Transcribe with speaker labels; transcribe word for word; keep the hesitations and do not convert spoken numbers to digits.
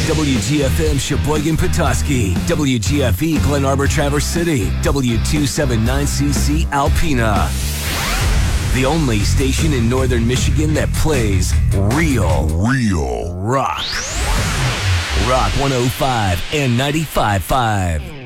Speaker 1: W G F M Sheboygan Petoskey, W G F E Glen Arbor Traverse City, W two seventy-nine C C Alpena. The only station in northern Michigan that plays real, real rock. Rock one oh five and ninety-five point five.